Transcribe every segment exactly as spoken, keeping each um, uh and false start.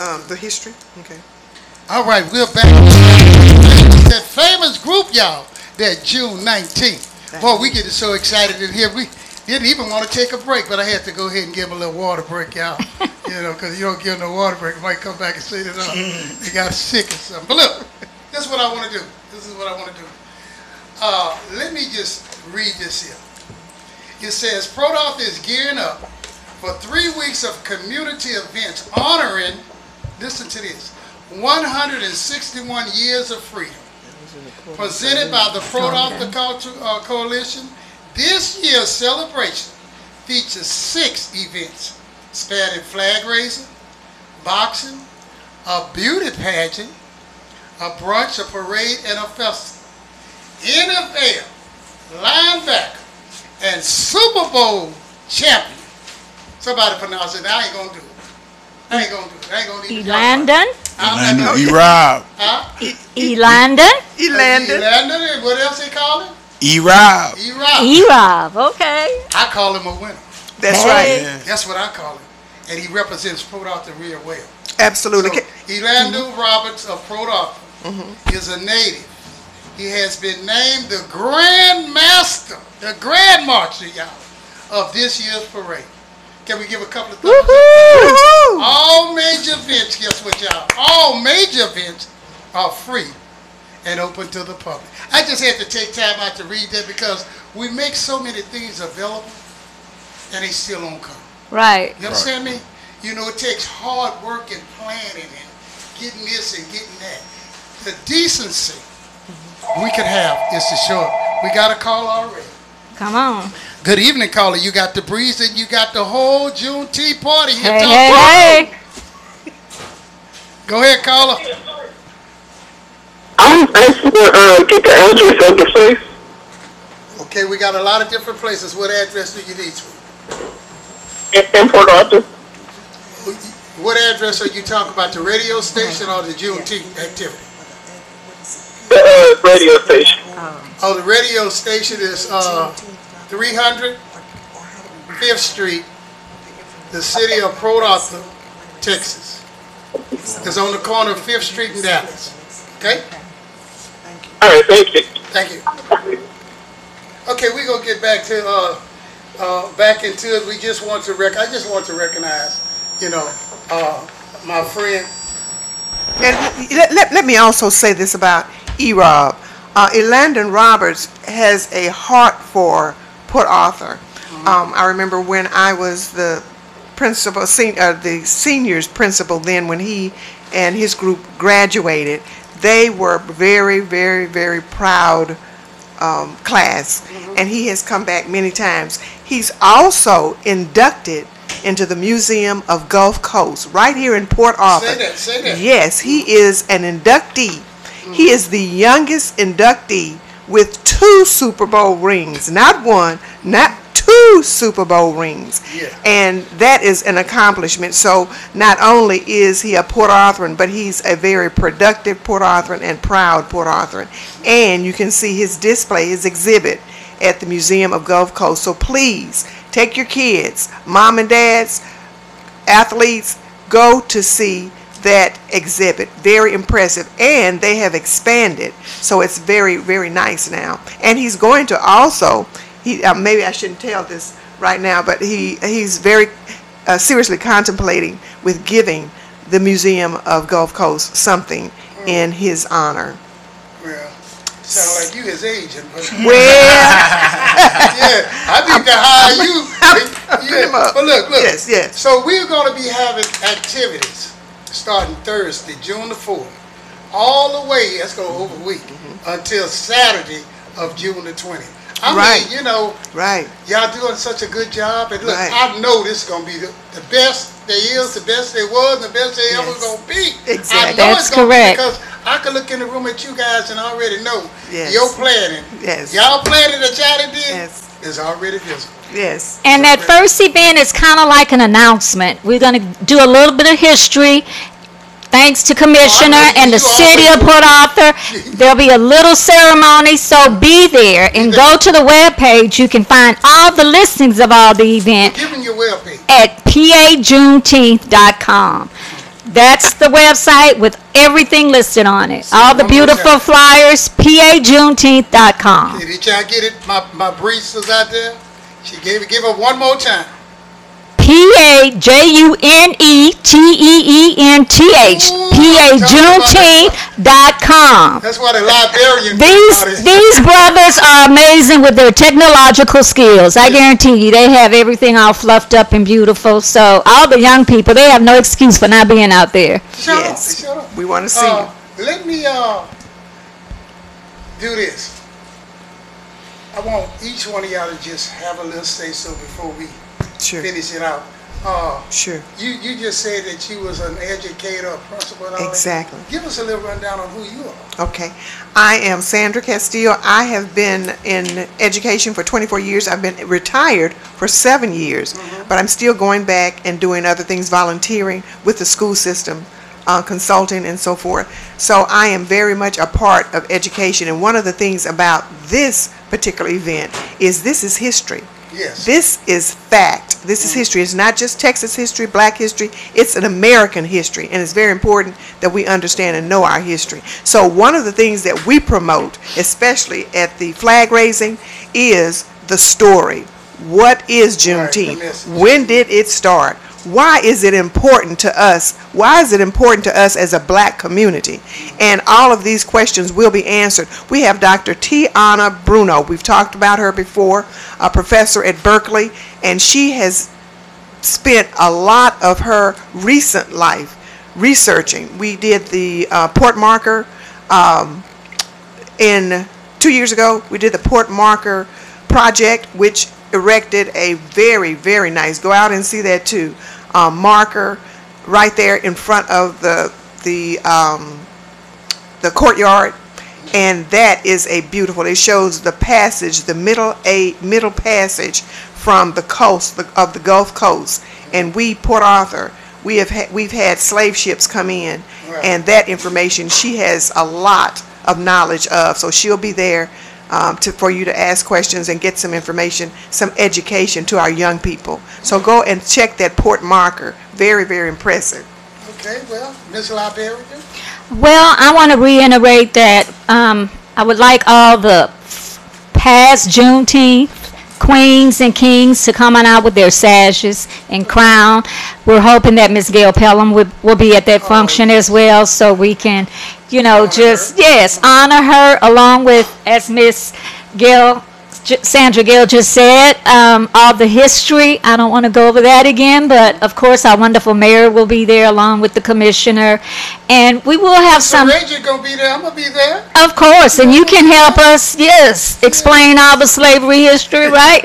um, the history. Okay. All right, we're back. That famous group, y'all. That June nineteenth. Boy, we get so excited in here. We didn't even want to take a break, but I had to go ahead and give them a little water break, y'all. You know, because you don't give them no water break, you might come back and say that uh, they got sick or something. But look, this is what I want to do. This is what I want to do. Uh, let me just read this here. It says, Prodoth is gearing up for three weeks of community events honoring, listen to this, one hundred sixty-one years of freedom. Presented by the Prodoth Culture uh, Coalition, this year's celebration features six events spanning flag raising, boxing, a beauty pageant, a brunch, a parade, and a festival. N F L linebacker and Super Bowl champion. Somebody pronounce it. I ain't gonna do it. I ain't gonna do it. I ain't gonna do it. Elandon? Elandon. E-Rob. Huh? Elandon? Elandon. Elandon. And what else they call him? E-Rob. E-Rob. E-Rob. Okay. I call him a winner. That's Hey. right. Yeah. That's what I call him. And he represents Prodoth real well. Absolutely. So, Elandon Roberts of Prodoth is a native. He has been named the Grand Master, the Grand Marshal, y'all, of this year's parade. Can we give a couple of thumbs up? Woohoo! All major events, guess what, y'all? All major events are free and open to the public. I just had to take time out to read that because we make so many things available and they still don't come. Right. You understand me? You know, it takes hard work and planning and getting this and getting that. The decency we could have is to show up. We got a call already. Come on. Good evening, caller. You got the breeze and you got the whole Juneteenth party here. Hey, Talk hey, to us. hey. Go ahead, caller. I'm asking to uh, get the address of the place Okay, we got a lot of different places. What address do you need, sweet? in, in Port Arthur. What address are you talking about? The radio station or the Juneteenth activity? The uh, radio station. Oh, the radio station is uh, three hundred Fifth Street, the city of Port Arthur, Texas. It's on the corner of Fifth Street and Dallas. Okay? All right, thank you. Thank you. Okay, we're gonna get back to uh, uh, back into it. We just want to rec. I just want to recognize, you know, uh, my friend. And let, let, let me also say this about E-Rob. Uh, Elandon Roberts has a heart for Port Arthur. Um, I remember when I was the principal, sen- uh, the seniors principal then, when he and his group graduated, they were very, very, very proud um, class, and he has come back many times. He's also inducted into the Museum of Gulf Coast, right here in Port Arthur. Say that, say that. Yes, he is an inductee. He is the youngest inductee with two Super Bowl rings, not one, not two Super Bowl rings. Yeah. And that is an accomplishment. So not only is he a Port Arthuran, but he's a very productive Port Arthuran and proud Port Arthuran. And you can see his display, his exhibit at the Museum of Gulf Coast. So please take your kids, mom and dads, athletes, go to see that exhibit. Very impressive. And they have expanded, so it's very, very nice now. And he's going to also, he uh, maybe I shouldn't tell this right now, but he he's very uh, seriously contemplating with giving the Museum of Gulf Coast something in his honor. Well, sound like you his agent. But Well, yeah, I need to hire you. Put him Yeah. up. But look, look. Yes, yes. So we're going to be having activities starting Thursday, June the fourth, all the way, let's go over a week, until Saturday of June the twentieth. I Right. mean, you know, right. y'all doing such a good job. And look, Right. I know this is going to be the, the best there is, the best there was, and the best there ever Yes. going to be. Exactly. I know That's it's gonna correct. Be because I can look in the room at you guys and already know Yes. your planning. Yes. Y'all planning that y'all did Yes. is already visible. Yes. And that first event is kind of like an announcement. We're going to do a little bit of history. Thanks to Commissioner Oh, I know and the you city of always Port Arthur. There'll be a little ceremony, so be there and go to the webpage. You can find all the listings of all the events Give them your webpage. at p a juneteenth dot com. That's the website with everything listed on it. All the one more beautiful time. flyers, P A Juneteenth dot com. Did y'all get it? My my breezes out there. She gave it. Give her one more time. P A J U N E T E E N T H. Ooh, P A I'm talking about Juneteenth dot com. That's why the librarian. These these brothers are amazing with their technological skills. I guarantee you, they have everything all fluffed up and beautiful. So all the young people, they have no excuse for not being out there. Shut Yes. up. Shut up. We want to see Uh, let me uh do this. I want each one of y'all to just have a little say so before we you. Sure, finish it out. Uh, sure. you you just said that you was an educator, a principal, and all that. Exactly. Give us a little rundown on who you are. Okay. I am Sandra Castillo. I have been in education for twenty-four years. I've been retired for seven years, but I'm still going back and doing other things, volunteering with the school system, uh, consulting and so forth. So I am very much a part of education. And one of the things about this particular event is this is history. Yes. This is fact. This is history. It's not just Texas history, black history. It's an American history. And it's very important that we understand and know our history. So one of the things that we promote, especially at the flag raising, is the story. What is Juneteenth? message. When did it start? Why is it important to us? Why is it important to us as a black community? And all of these questions will be answered. We have Doctor Tiana Bruno. We've talked about her before, a professor at Berkeley, and she has spent a lot of her recent life researching. We did the uh, Port Marker um, in two years ago. We did the Port Marker project, which erected a very, very nice, go out and see that too, um, marker right there in front of the the um, the courtyard, and that is a beautiful. It shows the passage, the middle a middle passage from the coast the, of the Gulf Coast, and we Port Arthur, we have ha- we've had slave ships come in, Right. and that information she has a lot of knowledge of, so she'll be there. Um, to, for you to ask questions and get some information, some education to our young people. So go and check that Port Marker. Very, very impressive. Okay, well, Miss Librarian. Well, I want to reiterate that um, I would like all the past Juneteenth queens and kings to come on out with their sashes and crown. We're hoping that Miss Gail Pelham will, will be at that function as well, so we can, you know, just, yes, honor her along with, as Miss Gail, J- Sandra Gill just said, um, all the history. I don't want to go over that again, but of course our wonderful mayor will be there along with the commissioner, and we will have So some, Reggie gonna be there. I'm gonna be there. of course, and you can help us, yes, explain all the slavery history, right?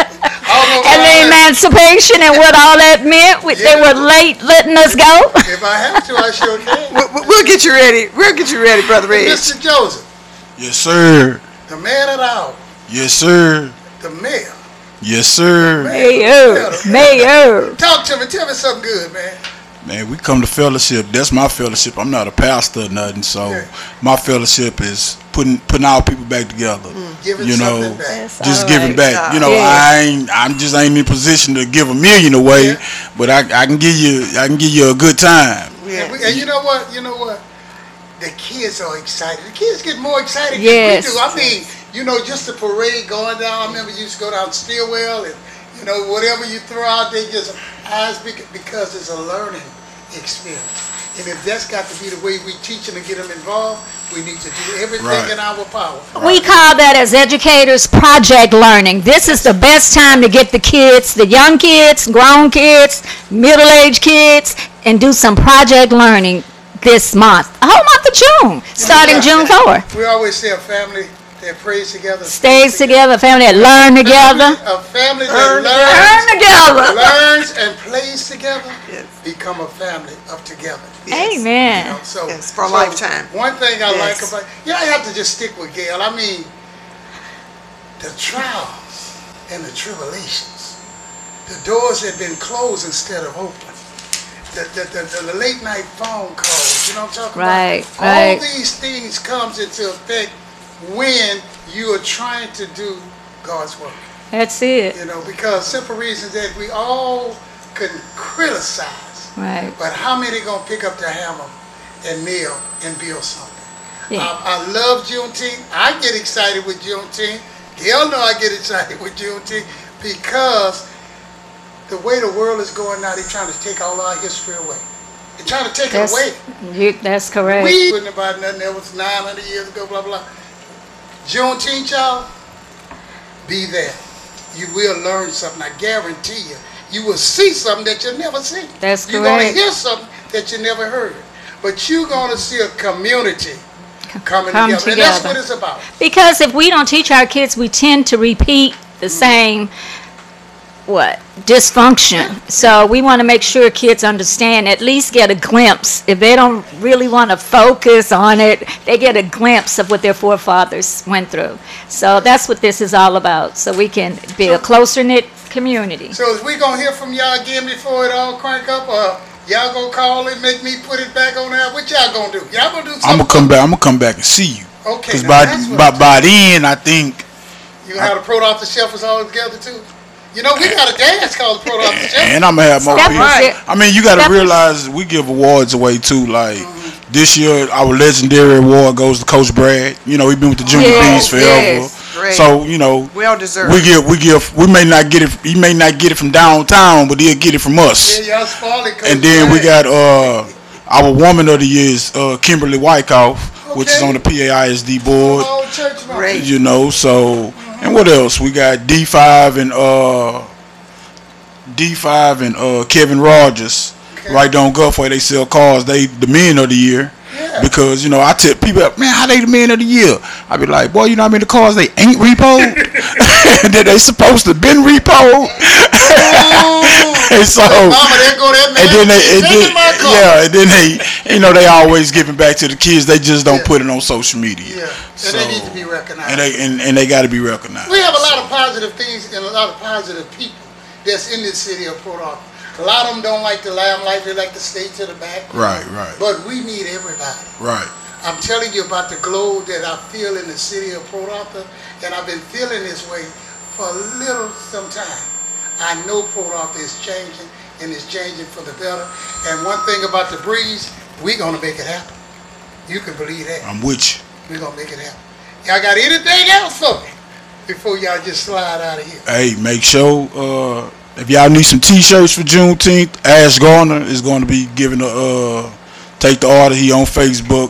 All those And the hours. emancipation and what all that meant. We- They were late letting us go. If I have to, I sure can. We'll, we'll- we'll get you ready. We'll get you ready, Brother Reg. Mister Joseph, Yes, sir. the man of the hour, Yes, sir. the mayor. Yes, sir. Mayor, mayor. Talk to me. Tell me something good, man. Man, we come to fellowship. That's my fellowship. I'm not a pastor or nothing, so Yeah. my fellowship is putting putting our people back together. Giving You know, something back. That's just all giving right. back. You know, Yeah. I ain't. I'm just ain't in a position to give a million away, Yeah. but I, I can give you. I can give you a good time. And, we, and you know what? You know what? The kids are excited. The kids get more excited Yes. than we do. I mean, you know, just the parade going down. I remember you used to go down Stillwell and, you know, whatever you throw out, they just eyes big because it's a learning experience. And if that's got to be the way we teach them and get them involved, we need to do everything Right. in our power. We call that as educators project learning. This is the best time to get the kids, the young kids, grown kids, middle-aged kids, and do some project learning this month. A whole month of June, starting June fourth. We always say a family that prays together Stays together, a family that learn together. A family that Learn learns, Learn together. learns and plays together, Yes. become a family of together. Yes. You Amen. know, so, Yes, for a so lifetime. One thing I Yes. like about you, know, I have to just stick with Gail. I mean, the trials and the tribulations, the doors have been closed instead of open. The, the, the, the late night phone calls, you know what I'm talking Right, about? right. All these things comes into effect when you are trying to do God's work. That's it. You know, because simple reasons that we all can criticize Right. But how many gonna pick up their hammer and nail and build something? Yeah. I, I love Juneteenth. I get excited with Juneteenth. Gail know I get excited with Juneteenth because the way the world is going now, they're trying to take all our history away. They're trying to take That's, it away. you, that's correct. We wasn't about nothing that was nine hundred years ago, blah, blah. Juneteenth, y'all, be there. You will learn something. I guarantee you. You will see something that you'll never see. That's You're going to correct. hear something that you never heard. But you're going to see a community coming Come together. And that's together. what it's about. Because if we don't teach our kids, we tend to repeat the same, what, dysfunction. So we want to make sure kids understand, at least get a glimpse. If they don't really want to focus on it, they get a glimpse of what their forefathers went through. So that's what this is all about, so we can be a closer-knit community. So is we going to hear from y'all again before it all crank up? Or y'all going to call and make me put it back on there? What y'all going to do? Y'all going to do something? I'm gonna come back. I'm gonna come back and see you. Okay. Cause now by that's what by I'm by then, I think You have the Pro off the shelf is all together too. You know, we got a dance called Pro off the shelf. and I'm gonna have more That people. was it. I mean, you got That to was- realize we give awards away too. Like Mm-hmm. this year, our legendary award goes to Coach Brad. You know, he been with the Junior Yes, Bees forever. yes. Great. So you know, Well deserved. we give we give we may not get it. He may not get it from downtown, but he'll get it from us. Yeah, y'all spoiling Coach And then we Brad. got uh our woman of the year is uh, Kimberly Wyckoff, which is Okay. on the P A I S D board. Old church mom. Great. You know, so and what else? We got D five and uh D five and uh Kevin Rogers Okay. right on Gulf where they sell cars. They the men of the year. Yeah. Because, you know, I tell people, man, how they the men of the year? I be like, boy, you know how many cars they ain't repoed? That they supposed to been repoed? And so, Mama, there go that man. and then they, and taking then, my car. yeah, and then they, you know, they always giving back to the kids. They just don't Yeah. put it on social media. Yeah, and So, they need to be recognized. and they and, and they got to be recognized. We have a lot of positive things and a lot of positive people that's in this city of Port Arthur. A lot of them don't like the limelight; they like to stay to the back. Right, right, But we need everybody. right. I'm telling you about the glow that I feel in the city of Port Arthur, and I've been feeling this way for a little some time. I know Port Arthur is changing, and it's changing for the better. And one thing about the breeze, we're gonna make it happen. You can believe that. I'm with you. We're gonna make it happen. Y'all got anything else for me before y'all just slide out of here? Hey, make sure uh, if y'all need some T-shirts for Juneteenth, Ash Garner is going to be giving a uh, take the order. He on Facebook.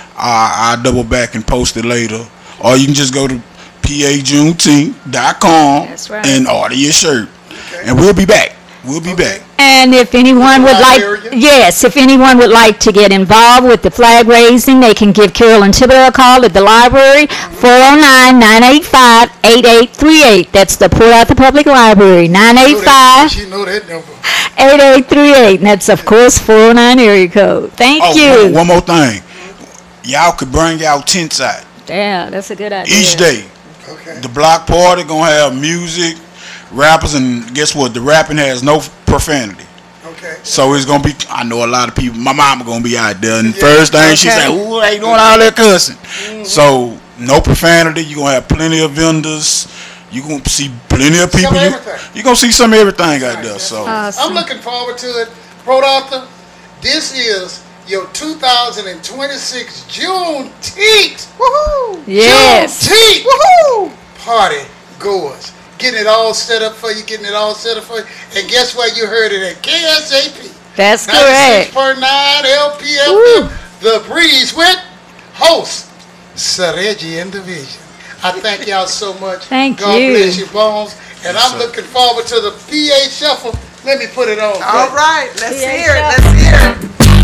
I I double back and post it later, or you can just go to P A juneteenth dot com That's right. and order your shirt, Okay. and we'll be back. We'll be Okay. back. And if anyone would like, area? yes, if anyone would like to get involved with the flag raising, they can give Carolyn Thibodeau a call at the library, four oh nine, nine eight five, eight eight three eight. That's the Port Arthur Public Library, nine eight five, She know that number. eight eight three eight. And that's, of course, four oh nine area code. Thank Oh, you. one, one more thing. Y'all could bring y'all tents out Yeah, that's a good idea. each day. Okay. The block party gonna have music, rappers, and guess what? The rapping has no profanity. Okay. So it's gonna be. I know a lot of people. My mama gonna be out there, and Yeah. first thing she Okay. say, "Ooh, they doing all that cussing." So no profanity. You gonna have plenty of vendors. You gonna see plenty of people. Some of You everything. you gonna see some of everything out there. That's So it. Awesome. I'm looking forward to it. Port Arthur, this is your two thousand twenty-six Juneteenth. Woohoo! Yes. Juneteenth Woohoo! party goers. Getting it all set up for you, getting it all set up for you. And guess what? You heard it at K S A P. That's ninety-six correct. point nine L P F Woo. M. The Breeze with host, Sareji in Division. I thank y'all so much. Thank God you. bless your bones. And Yes, I'm sir. looking forward to the P A Shuffle. Let me put it on. All right, let's Yeah, hear it. yeah. Let's hear it.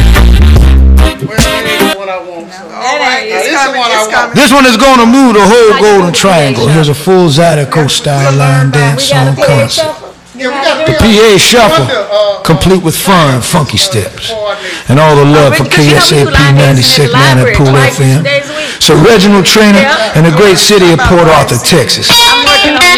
Well, that ain't the one I want. So. All right, Now, it's this is coming. what I It's want. coming. This one is going to move the whole Golden Triangle. Here's a full Zydeco style line dance song concert. Yeah, we got The P A Shuffle, Wonder, uh, complete with fun, funky steps. And all the love for Because you know K S we A do P live dancing ninety-six at the point nine at library Pool twice F M. days a week. So Reginald Trainer Yeah. in the great city of Port Arthur, Texas. I'm working on